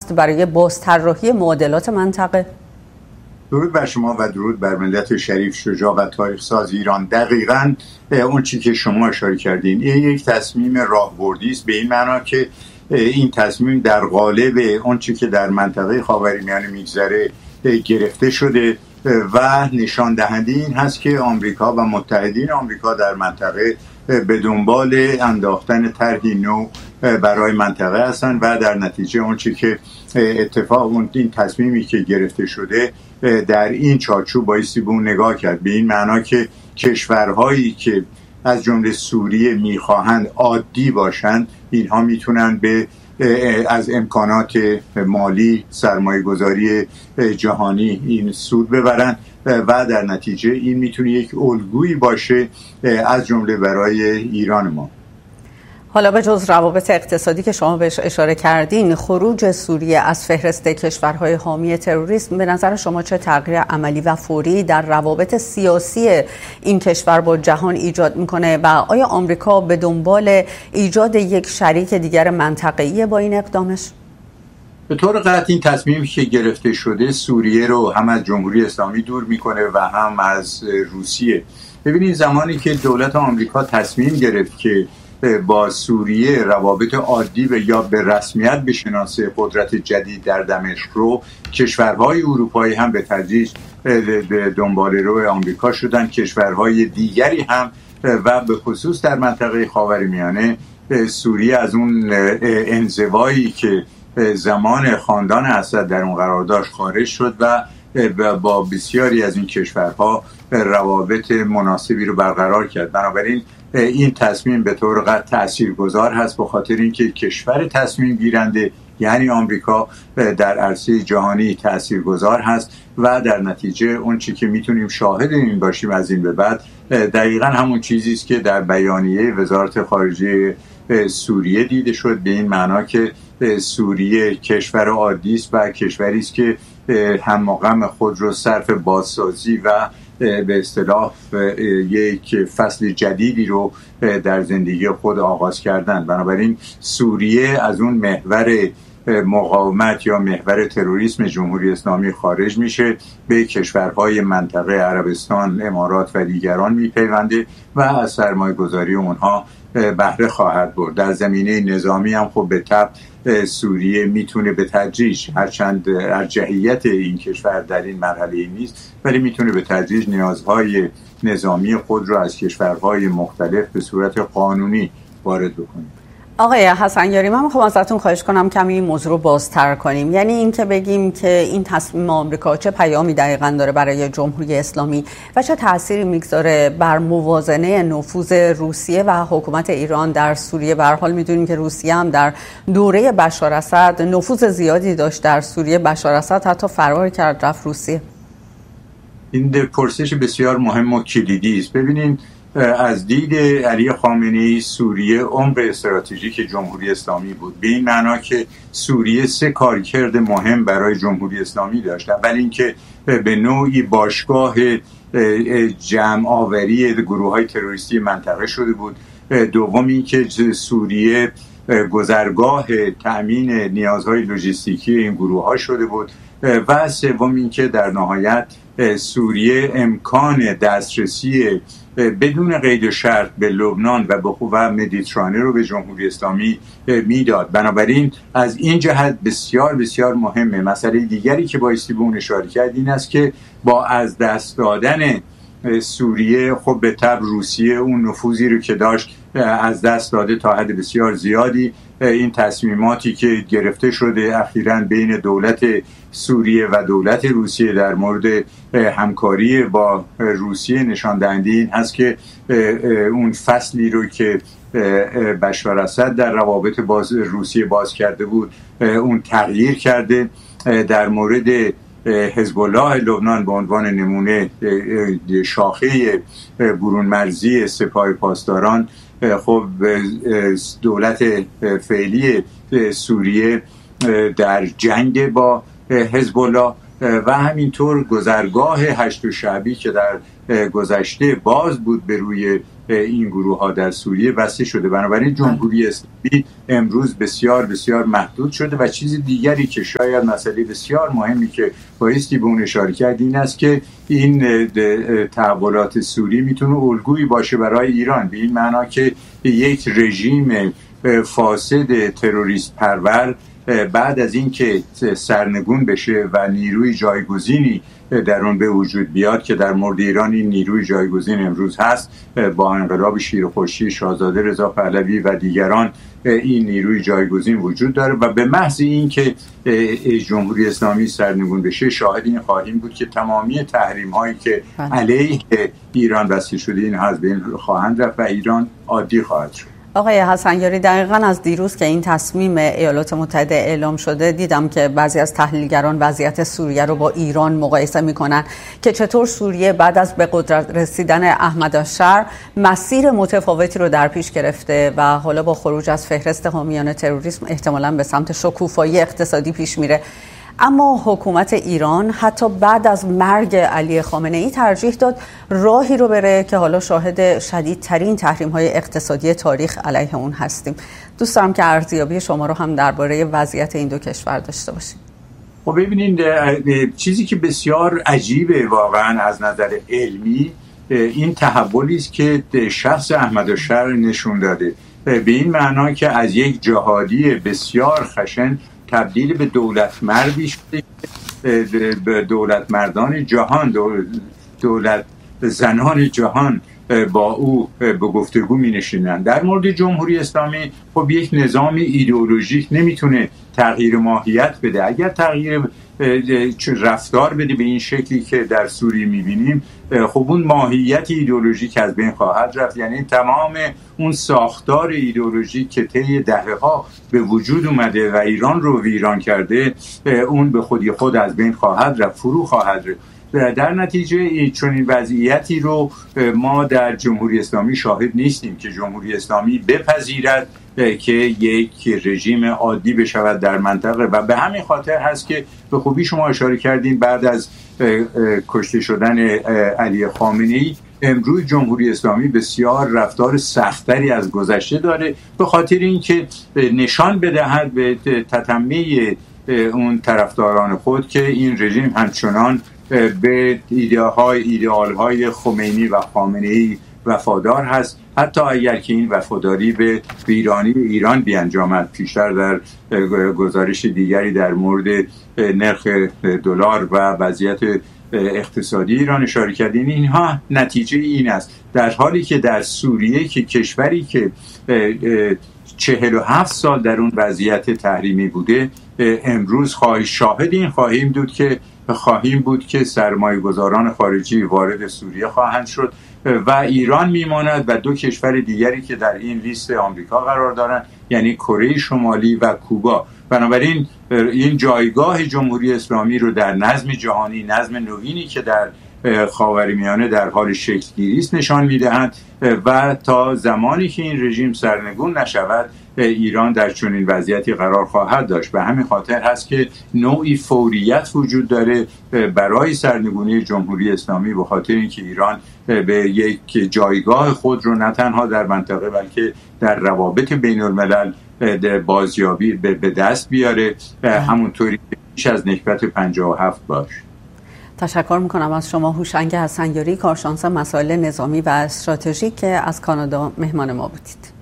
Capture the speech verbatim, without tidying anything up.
هست برای بازطراحی معادلات منطقه؟ درود بر شما و درود بر ملت شریف، شجاع و تاریخ ساز ایران. دقیقاً اون چی که شما اشاره کردین، این یک تصمیم راهبردی است، به این معنا که این تصمیم در قالب اون چی که در منطقه خاورمیانه میگذره گرفته شده و نشان دهنده این هست که آمریکا و متحدین آمریکا در منطقه به دنبال انداختن طرحی نو برای منطقه هستند و در نتیجه اون چی که اتفاق اون این تصمیمی که گرفته شده در این چارچوب بایستی به اون نگاه کرد، به این معنا که کشورهایی که از جمله سوریه میخواهند عادی باشند، اینها میتونن به از امکانات مالی سرمایه گذاری جهانی این سود ببرن و در نتیجه این میتونه یک الگویی باشه از جمله برای ایران ما. حالا به جز روابط اقتصادی که شما بهش اشاره کردین، خروج سوریه از فهرست کشورهای حامی تروریسم به نظر شما چه تغییر عملی و فوری در روابط سیاسی این کشور با جهان ایجاد میکنه و آیا آمریکا به دنبال ایجاد یک شریک دیگر منطقه‌ای با این اقدامش؟ به طور قطع این تصمیمی که گرفته شده سوریه رو هم از جمهوری اسلامی دور میکنه و هم از روسیه. ببینید زمانی که دولت آمریکا تصمیم گرفت که با سوریه روابط عادی و یا به رسمیت بشناسه قدرت جدید در دمشق رو، کشورهای اروپایی هم به تدریج به دنبال رو آمریکا شدن، کشورهای دیگری هم و به خصوص در منطقه خاورمیانه سوریه از اون انزوایی که زمان خاندان اسد در اون قرار داشت خارج شد و با بسیاری از این کشورها روابط مناسبی رو برقرار کرد. بنابراین این تصمیم به طور قطع تاثیرگذار هست، به خاطر اینکه کشور تصمیم گیرنده یعنی آمریکا در عرصه جهانی تاثیرگذار هست و در نتیجه اون چی که میتونیم شاهد این باشیم از این به بعد دقیقاً همون چیزی است که در بیانیه وزارت خارجه سوریه دیده شد، به این معنا که سوریه کشور عادی است و کشوری است که هم غم خود رو صرف بازسازی و به اصطلاح یک فصل جدیدی رو در زندگی خود آغاز کردن. بنابراین سوریه از اون محور مقاومت یا محور تروریسم جمهوری اسلامی خارج میشه، به کشورهای منطقه عربستان، امارات و دیگران میپیونده و از سرمایه گذاری اونها بهره خواهد برد. در زمینه نظامی هم خب به طب سوریه میتونه به تدریج، هرچند ارجحیت این کشور در این مرحله نیست، ولی میتونه به تدریج نیازهای نظامی خود رو از کشورهای مختلف به صورت قانونی وارد بکنه. آقای حسنیاری، من میخوام ازتون خواهش کنم کمی این موضوع رو بازتر کنیم، یعنی این که بگیم که این تصمیم آمریکا چه پیامی دقیقاً داره برای جمهوری اسلامی و چه تأثیری میگذاره بر موازنه نفوذ روسیه و حکومت ایران در سوریه. به هر حال میدونیم که روسیه هم در دوره بشار اسد نفوذ زیادی داشت در سوریه، بشار اسد حتی فرار کرد رفت روسیه. این پرسش بسیار مهم و کلیدی است. ببینید از دید علی خامنه‌ای سوریه عمق استراتژیک جمهوری اسلامی بود، به این معنا که سوریه سه کارکرد مهم برای جمهوری اسلامی داشت. اول اینکه به نوعی باشگاه جمع آوری گروه‌های تروریستی منطقه شده بود، دوم اینکه سوریه گذرگاه تأمین نیازهای لوجستیکی این گروه‌ها شده بود و سوم اینکه در نهایت سوریه امکان دسترسی بدون قید و شرط به لبنان و به و مدیترانه رو به جمهوری اسلامی میداد. بنابراین از این جهت بسیار بسیار مهمه. مسئله دیگری که بایستی به اون اشاره کرد این است که با از دست دادن سوریه خب به طب روسیه اون نفوذی رو که داشت از دست داده تا حد بسیار زیادی. این تصمیماتی که گرفته شده اخیراً بین دولت سوریه و دولت روسیه در مورد همکاری با روسیه نشان دهنده این هست که اون فصلی رو که بشار اسد در روابط باز روسیه باز کرده بود اون تغییر کرده. در مورد حزب الله لبنان به عنوان نمونه شاخه برون مرزی سپاه پاسداران، خب دولت فعلی سوریه در جنگ با حزب الله و همینطور گذرگاه هشت شعبی که در گذشته باز بود به روی این گروه ها در سوریه بسته شده. بنابراین جمهوری اسلامی امروز بسیار بسیار محدود شده و چیز دیگری که شاید مسئله بسیار مهمی که بایستی به اون اشاره کرد این است که این تحولات سوری میتونه الگویی باشه برای ایران، به این معنا که یک رژیم فاسد تروریست پرور بعد از این که سرنگون بشه و نیروی جایگزینی در اون به وجود بیاد که در مورد ایران این نیروی جایگزین امروز هست با انقلاب شیر و خورشید شاهزاده رضا پهلوی و دیگران این نیروی جایگزین وجود داره و به محض این که جمهوری اسلامی سرنگون بشه شاهد این خواهیم بود که تمامی تحریم هایی که علیه ایران بسته شده این از بین خواهند رفت و ایران عادی خواهد شد. آقای حسنیاری، دقیقاً از دیروز که این تصمیم ایالات متحده اعلام شده دیدم که بعضی از تحلیلگران وضعیت سوریه رو با ایران مقایسه میکنن که چطور سوریه بعد از به قدرت رسیدن احمدالشر مسیر متفاوتی رو در پیش گرفته و حالا با خروج از فهرست حامیان تروریسم احتمالاً به سمت شکوفایی اقتصادی پیش میره. اما حکومت ایران حتی بعد از مرگ علی خامنه‌ای ترجیح داد راهی رو بره که حالا شاهد شدیدترین تحریم‌های اقتصادی تاریخ علیه اون هستیم. دوست دارم که ارزیابی شما رو هم درباره وضعیت این دو کشور داشته باشیم. خب ببینید، چیزی که بسیار عجیبه واقعا از نظر علمی این تحولی است که شخص احمدالشر نشون داده، به این معنا که از یک جهادی بسیار خشن تبدیل به دولت مردی شده، به دولت مردان جهان، دولت زنان جهان با او به گفتگو می نشینند. در مورد جمهوری اسلامی خب یک نظام ایدئولوژیک نمیتونه تغییر ماهیت بده. اگر تغییر رفتار بده به این شکلی که در سوریه میبینیم خب اون ماهیت ایدئولوژیک از بین خواهد رفت، یعنی تمام اون ساختار ایدئولوژیک که طی دهه‌ها به وجود اومده و ایران رو ویران کرده اون به خودی خود از بین خواهد رفت، فرو خواهد رفت. در نتیجه چنین وضعیتی رو ما در جمهوری اسلامی شاهد نیستیم که جمهوری اسلامی بپذیرد که یک رژیم عادی بشود در منطقه و به همین خاطر هست که به خوبی شما اشاره کردین بعد از کشته شدن علی خامنه‌ای امروز جمهوری اسلامی بسیار رفتار سختری از گذشته داره به خاطر اینکه نشان بدهد به تتمه اون طرفداران خود که این رژیم همچنان به ایدئال‌های ایدئال‌های خمینی و خامنه‌ای وفادار هست، حتی اگر که این وفاداری به ویرانی ایران بیانجامد. پیشتر در گزارش دیگری در مورد نرخ دلار و وضعیت اقتصادی ایران اشاره کردیم. اینها نتیجه این است، در حالی که در سوریه که کشوری که چهل و هفت سال در اون وضعیت تحریمی بوده امروز خواهی شاهد این خواهیم بود که خواهیم بود که سرمایه گذاران خارجی وارد سوریه خواهند شد و ایران میماند و دو کشور دیگری که در این لیست آمریکا قرار دارند یعنی کره شمالی و کوبا. بنابراین این جایگاه جمهوری اسلامی رو در نظم جهانی، نظم نوینی که در خاورمیانه در حال شکل گیری است نشان میدهند و تا زمانی که این رژیم سرنگون نشود ایران در چنین وضعیتی قرار خواهد داشت. به همین خاطر هست که نوعی فوریت وجود داره برای سرنگونی جمهوری اسلامی به خاطر اینکه ایران به یک جایگاه خود رو نه تنها در منطقه بلکه در روابط بین الملل بازیابی به دست بیاره، همونطوری که پیش از نکبت پنجاه و هفت باش. تشکر میکنم از شما هوشنگ حسنیاری، کارشناس مسائل نظامی و استراتژیک که از کانادا مهمان ما بودید.